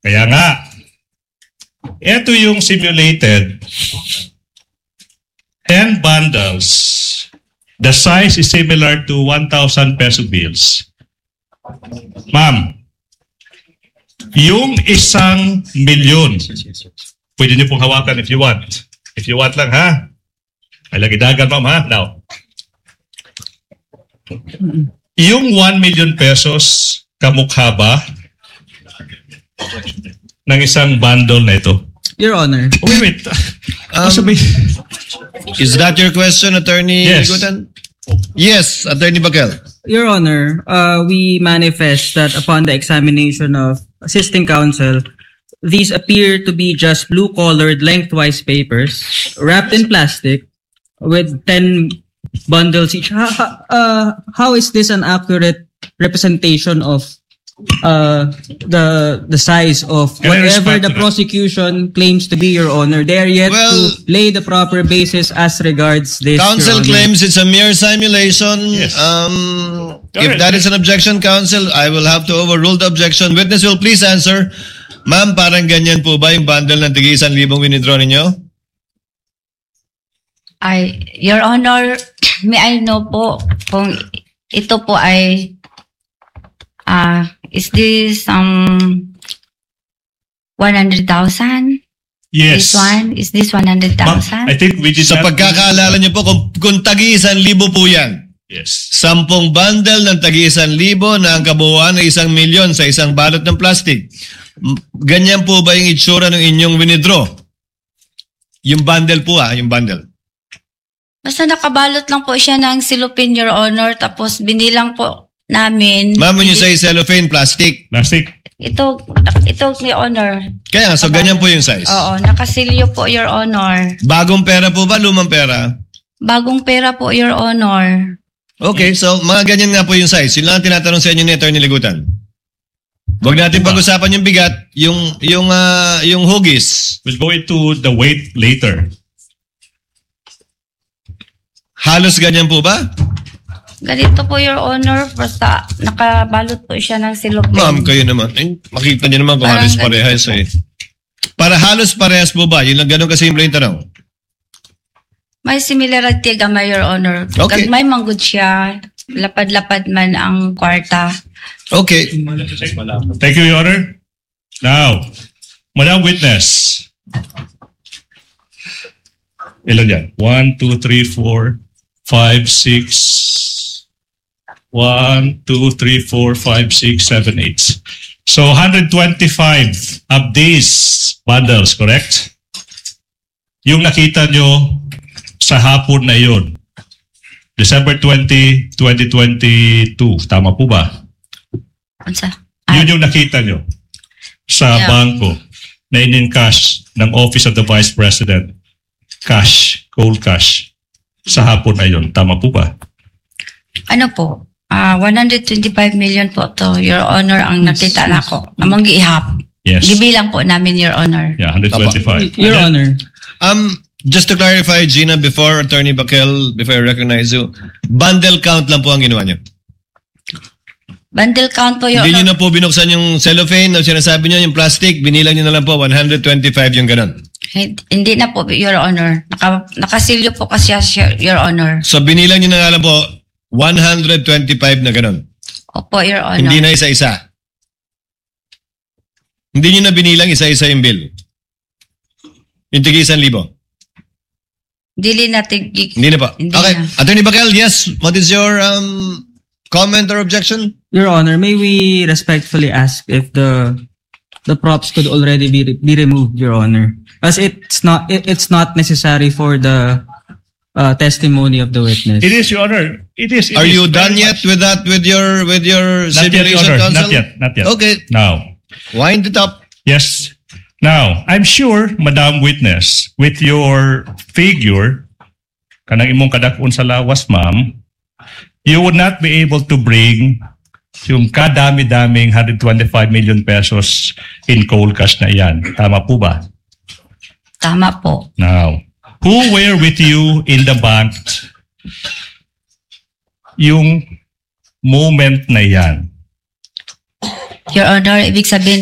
Kaya nga, ito yung simulated 10 bundles. The size is similar to 1,000 peso bills. Ma'am, yung 1,000,000, pwede niyo pong hawakan if you want. If you want lang, ha? Ay, lagi dagan, ma'am, ha? Now, yung 1,000,000 pesos, kamukha ba ng isang bundle na ito? Your Honor. Oh, wait. Is that your question, Attorney Yes. Ligutan? Yes, Attorney Bakel. Your Honor, we manifest that upon the examination of assisting counsel, these appear to be just blue-colored lengthwise papers wrapped in plastic with 10 bundles each. How is this an accurate representation of the size of Can I whatever respond the to that? prosecution claims to be, Your Honor? They are yet Well, to lay the proper basis as regards this, Counsel Your Honor. claims it's a mere simulation. Yes. If that is an objection, Counsel, I will have to overrule the objection. Witness will please answer. Ma'am, parang ganyan po ba yung bundle ng tig 1,000 winidraw ninyo? Your Honor, may I know po kung ito po ay is this 100,000? Yes. This one? Is this Ma'am, 100,000? I think we did Sa not- pagkakaalala niyo po, kung tagi 1,000 po yan, Yes. 10 bundle ng tagi 1,000 na ang kabuuan ay 1,000,000 sa isang balot ng plastic. Ganyan po ba yung itsura ng inyong winidraw? Yung bundle po yung bundle. Basta nakabalot lang po siya ng silupin, Your Honor, tapos binilang po namin. Ma'am, when you say cellophane, plastic. Plastic. Ito, Your Honor. Kaya, so ganyan po yung size. Oo, nakasilyo po, Your Honor. Bagong pera po ba? Lumang pera? Bagong pera po, Your Honor. Okay, so mga ganyan nga po yung size. Yun lang ang tinatanong sa inyo ni Attorney Ligutan. Huwag natin pag-usapan yung bigat, yung hugis. We'll go into the weight later. Halos ganyan po ba? Ganito po, Your Honor, basta nakabalot po siya ng silupin. Ma'am, kayo naman. Makita niyo naman kung Parang halos ganito parehas po. Para halos parehas po ba? Yun lang ganun kasimple yung tanong. May similarity gamay, Your Honor. Okay. May manggod siya, lapad-lapad man ang kwarta. Okay. Thank you, Your Honor. Now, Madam Witness. Ilan yan? 1, 2, 3, 4, 5, 6. 1, 2, 3, 4, 5, 6, 7, 8. So 125 of these bundles, correct? Yung nakita nyo sa hapon na yun, December 20, 2022, tama po ba? Unsa? Yun yung nakita nyo sa Yeah. bangko na in-encash ng Office of the Vice President. Cash, cold cash. Sa hapon na yun, tama po ba? Ano po? 125 million po to, Your Honor, ang nakita na ko. Among giihap. Yes. Gibilang po namin, Your Honor. Yeah, 125. Your Honor. Just to clarify, Gina, before Attorney Bakel, before I recognize you, bundle count lang po ang ginawa niyo. Bundle count po, Your Hindi niyo Honor. na po binuksan yung cellophane na sinasabi niyo, yung plastic, binilang niyo na lang po, 125 yung ganun. Hindi na po, Your Honor. Nakasilyo po kasi siya, Your Honor. So binilang niyo na nga lang po, 125 na ganun. Opo, Your Honor. Hindi na isa-isa. Hindi niyo na binilang isa-isa yung bill. Yung tigi 1,000. Dili natin. Hindi na po. Hindi Okay. na. Attorney Bakel, yes. What is your comment or objection? Your Honor, may we respectfully ask if the props could already be removed, Your Honor, as it's not necessary for the testimony of the witness. It is, Your Honor. It is. Are you done yet with that, with your Not yet, Your simulation, Honor. counsel? Not yet. Okay. Now, Wind it up. yes. Now, I'm sure, Madam Witness, with your figure, kanang imong kadakon sa lawas, ma'am, you would not be able to bring yung kadami-daming 125 million pesos in cold cash na yan. Tama po ba? Tama po. Now, who were with you in the bank yung moment na yan? Your Honor, ibig sabihin